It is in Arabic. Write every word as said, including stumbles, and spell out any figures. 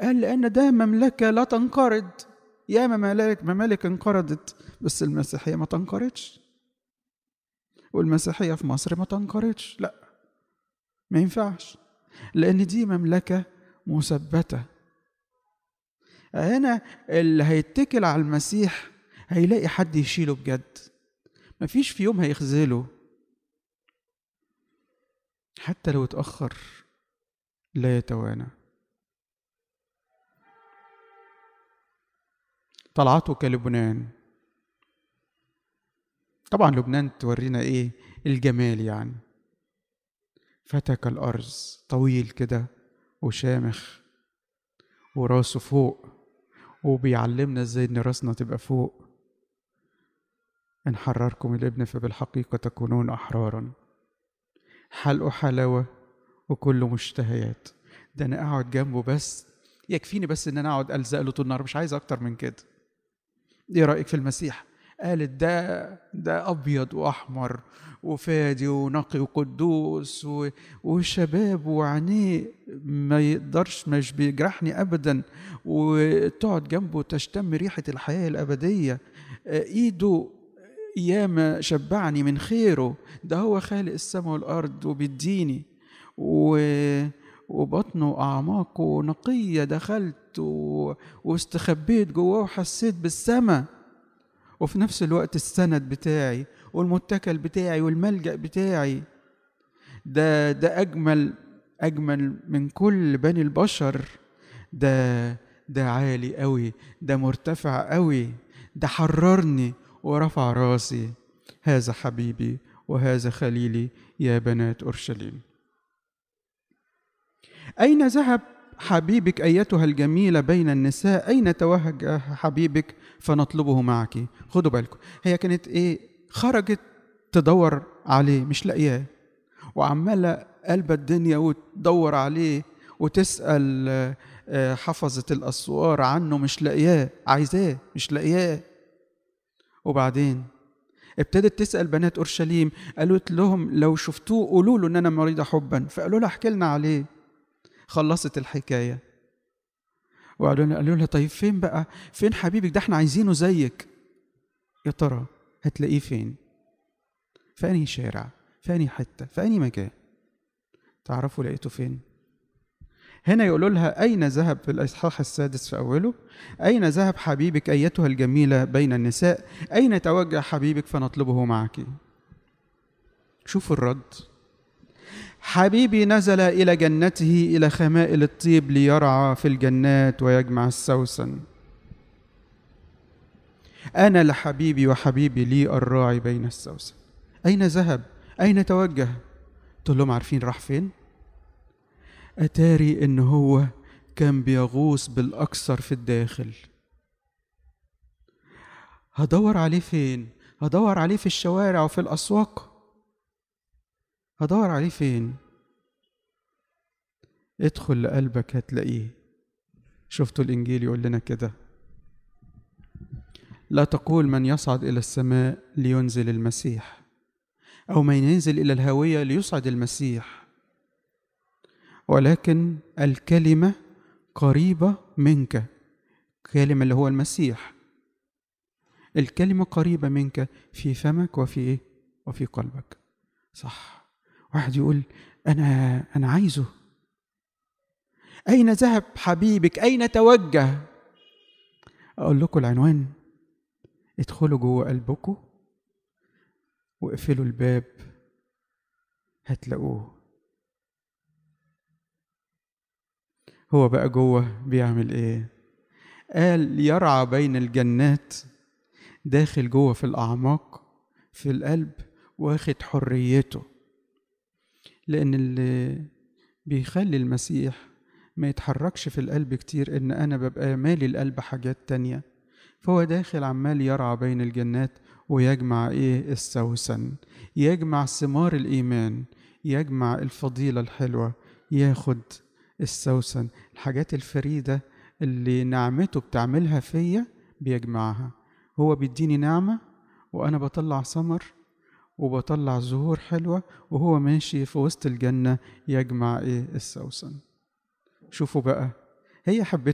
قال لأن ده مملكة لا تنقرض. يا ممالك ممالك انقرضت، بس المسيحية ما تنقرضش، والمسيحية في مصر ما تنقرضش. لا، ما ينفعش، لأن دي مملكة مثبتة. هنا اللي هيتكل على المسيح هيلاقي حد يشيله بجد، مفيش في يوم هيخذله، حتى لو اتأخر لا يتوانى. طلعته كلبنان. طبعا لبنان تورينا ايه؟ الجمال يعني. فتى كالأرز، طويل كده وشامخ وراسه فوق، وبيعلمنا ازاي ان راسنا تبقى فوق. ان حرركم الابن فبالحقيقة تكونون أحرارا. حلقه حلاوة وكله مشتهيات. ده انا اقعد جنبه بس يكفيني، بس ان انا اقعد الزق له طول النهار، مش عايز اكتر من كده. ايه رايك في المسيح؟ قالت ده ده ابيض واحمر وفادي ونقي وقدوس و... وشباب وعينيه ما يقدرش، مش بيجرحني ابدا، وتقعد جنبه تشتم ريحه الحياه الابديه. ايده ياما شبعني من خيره، ده هو خالق السماء والارض وبيديني، و... وبطنه أعماقه نقية، دخلت و... واستخبيت جواه وحسيت بالسماء، وفي نفس الوقت السند بتاعي والمتكل بتاعي والملجأ بتاعي. ده ده أجمل أجمل من كل بني البشر. ده ده عالي قوي، ده مرتفع قوي، ده حررني ورفع راسي. هذا حبيبي وهذا خليلي يا بنات أورشليم. أين ذهب حبيبك أيتها الجميلة بين النساء؟ أين توهج حبيبك فنطلبه معك؟ خدوا بالكم، هي كانت إيه؟ خرجت تدور عليه مش لاقياه، وعمالة قلب الدنيا وتدور عليه وتسأل حفظة الأسوار عنه مش لاقياه، عايزاه مش لاقياه. وبعدين ابتدت تسأل بنات أورشليم، قالت لهم لو شفتوه قولوا له إن أنا مريضة حبا، فقالوا لها احكي لنا عليه. خلصت الحكاية وقالوا لها طيب فين بقى، فين حبيبك ده، احنا عايزينه زيك. يا ترى هتلاقيه فين؟ في أنهي شارع، في أنهي حتة، في أنهي مكان؟ تعرفوا لقيته فين؟ هنا يقولوا لها أين ذهب، في الإصحاح السادس في أوله، أين ذهب حبيبك أيتها الجميلة بين النساء؟ أين توجه حبيبك فنطلبه معك؟ شوفوا الرد. حبيبي نزل إلى جنته، إلى خمائل الطيب ليرعى في الجنات ويجمع السوسن. أنا لحبيبي وحبيبي لي الراعي بين السوسن. أين ذهب؟ أين توجه؟ قلت لهم عارفين راح فين؟ أتاري إن هو كان بيغوص بالأكثر في الداخل. هدور عليه فين؟ هدور عليه في الشوارع وفي الأسواق؟ هدور عليه فين؟ ادخل لقلبك هتلاقيه. شفتوا الإنجيل يقول لنا كده، لا تقول من يصعد إلى السماء لينزل المسيح، أو من ينزل إلى الهوية ليصعد المسيح، ولكن الكلمة قريبة منك. الكلمة اللي هو المسيح، الكلمة قريبة منك في فمك وفي إيه؟ وفي قلبك. صح. واحد يقول أنا أنا عايزه. أين ذهب حبيبك؟ أين توجه؟ أقول لكم العنوان، ادخلوا جوه قلبكم واقفلوا الباب هتلاقوه. هو بقى جوه بيعمل ايه؟ قال يرعى بين الجنات، داخل جوه في الأعماق في القلب، واخد حريته. لأن اللي بيخلي المسيح ما يتحركش في القلب كتير إن أنا ببقى مالي القلب حاجات تانية، فهو داخل عمال يرعى بين الجنات ويجمع إيه؟ السوسن، يجمع ثمار الإيمان، يجمع الفضيلة الحلوة، ياخد السوسن، الحاجات الفريدة اللي نعمته بتعملها فيا بيجمعها. هو بيديني نعمة وأنا بطلع ثمر وبطلع زهور حلوة، وهو ماشي في وسط الجنة يجمع إيه؟ السوسن. شوفوا بقى، هي حبت